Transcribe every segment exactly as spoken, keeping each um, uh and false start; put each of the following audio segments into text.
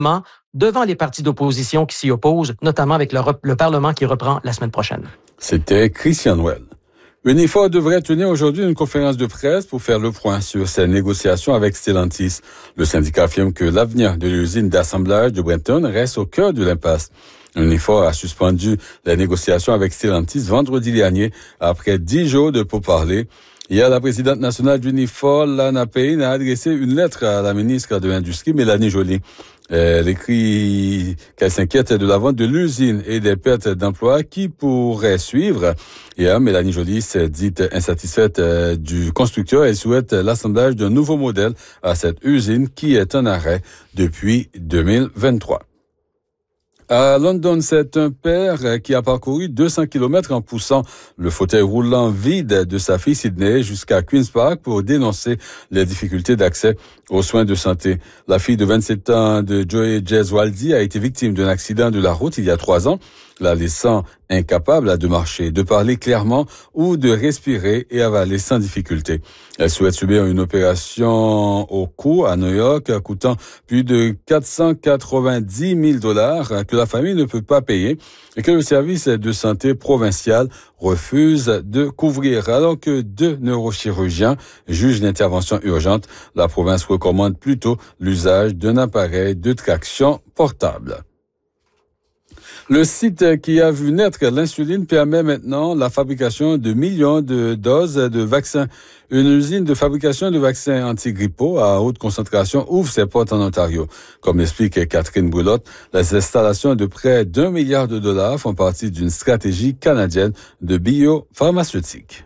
devant les partis d'opposition qui s'y opposent, notamment avec le, le Parlement qui reprend la semaine prochaine. C'était Christian Noël. Unifor devrait tenir aujourd'hui une conférence de presse pour faire le point sur ses négociations avec Stellantis. Le syndicat affirme que l'avenir de l'usine d'assemblage de Brenton reste au cœur de l'impasse. Unifor a suspendu les négociations avec Stellantis vendredi dernier après dix jours de pourparlers. Hier, la présidente nationale d'Unifor, Lana Payne, a adressé une lettre à la ministre de l'Industrie, Mélanie Joly. Elle écrit qu'elle s'inquiète de la vente de l'usine et des pertes d'emplois qui pourraient suivre. Hier, Mélanie Joly s'est dite insatisfaite du constructeur et souhaite l'assemblage d'un nouveau modèle à cette usine qui est en arrêt depuis deux mille vingt-trois. À London, c'est un père qui a parcouru deux cents kilomètres en poussant le fauteuil roulant vide de sa fille Sydney jusqu'à Queen's Park pour dénoncer les difficultés d'accès aux soins de santé. La fille de vingt-sept ans de Joey Gesualdi a été victime d'un accident de la route il y a trois ans, la laissant incapable de marcher, de parler clairement ou de respirer et avaler sans difficulté. Elle souhaite subir une opération au cou à New York coûtant plus de quatre cent quatre-vingt-dix mille dollars que la famille ne peut pas payer et que le service de santé provincial refuse de couvrir. Alors que deux neurochirurgiens jugent l'intervention urgente, la province recommande plutôt l'usage d'un appareil de traction portable. Le site qui a vu naître l'insuline permet maintenant la fabrication de millions de doses de vaccins. Une usine de fabrication de vaccins antigrippaux à haute concentration ouvre ses portes en Ontario. Comme l'explique Catherine Brulotte, les installations de près d'un milliard de dollars font partie d'une stratégie canadienne de biopharmaceutique.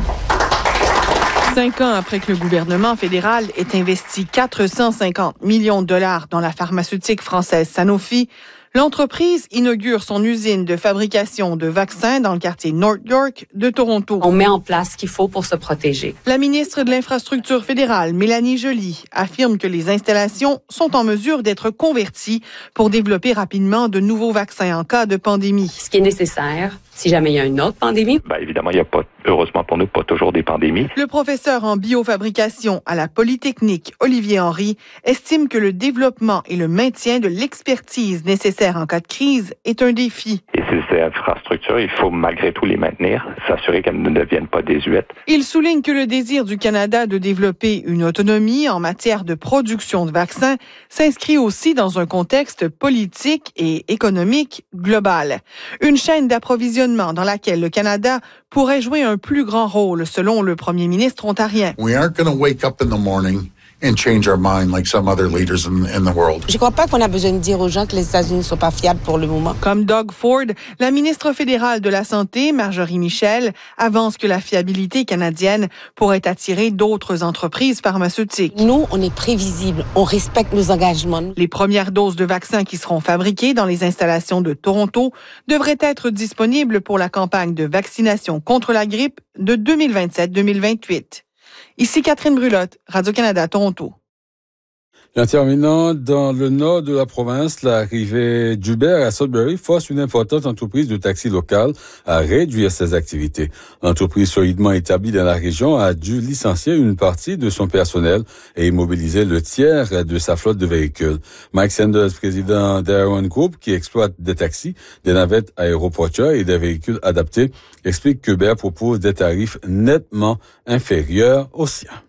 Cinq ans après que le gouvernement fédéral ait investi quatre cent cinquante millions de dollars dans la pharmaceutique française Sanofi, l'entreprise inaugure son usine de fabrication de vaccins dans le quartier North York de Toronto. On met en place ce qu'il faut pour se protéger. La ministre de l'Infrastructure fédérale, Mélanie Joly, affirme que les installations sont en mesure d'être converties pour développer rapidement de nouveaux vaccins en cas de pandémie. Ce qui est nécessaire, si jamais il y a une autre pandémie. Ben évidemment, il n'y a pas, heureusement pour nous, pas toujours des pandémies. Le professeur en biofabrication à la Polytechnique, Olivier Henry, estime que le développement et le maintien de l'expertise nécessaire en cas de crise est un défi. Et ces infrastructures, il faut malgré tout les maintenir, s'assurer qu'elles ne deviennent pas désuètes. Il souligne que le désir du Canada de développer une autonomie en matière de production de vaccins s'inscrit aussi dans un contexte politique et économique global. Une chaîne d'approvisionnement dans laquelle le Canada pourrait jouer un plus grand rôle, selon le premier ministre ontarien. We aren't going to wake up in the morning and change our mind like some other leaders in, in the world. Je crois pas qu'on a besoin de dire aux gens que les États-Unis ne sont pas fiables pour le moment. Comme Doug Ford, la ministre fédérale de la Santé, Marjorie Michel, avance que la fiabilité canadienne pourrait attirer d'autres entreprises pharmaceutiques. Nous, on est prévisibles, on respecte nos engagements. Les premières doses de vaccins qui seront fabriquées dans les installations de Toronto devraient être disponibles pour la campagne de vaccination contre la grippe de deux mille vingt-sept deux mille vingt-huit. Ici Catherine Brulotte, Radio-Canada, Toronto. En terminant, dans le nord de la province, l'arrivée d'Uber à Sudbury force une importante entreprise de taxi locale à réduire ses activités. L'entreprise solidement établie dans la région a dû licencier une partie de son personnel et immobiliser le tiers de sa flotte de véhicules. Mike Sanders, président d'Aeron Group, qui exploite des taxis, des navettes aéroportuaires et des véhicules adaptés, explique qu'Uber propose des tarifs nettement inférieurs aux siens.